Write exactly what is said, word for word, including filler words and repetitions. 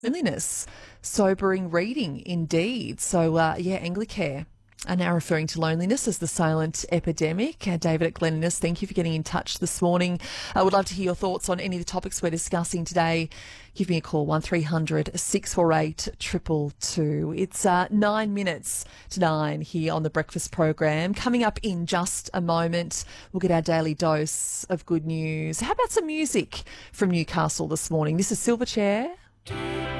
loneliness. Sobering reading indeed. So, uh, yeah, Anglicare are now referring to loneliness as the silent epidemic. Uh, David at Glen Innes, thank you for getting in touch this morning. I would love to hear your thoughts on any of the topics we're discussing today. Give me a call, one three hundred six four eight two two two. It's uh, nine minutes to nine here on the Breakfast program. Coming up in just a moment, we'll get our daily dose of good news. How about some music from Newcastle this morning? This is Silverchair.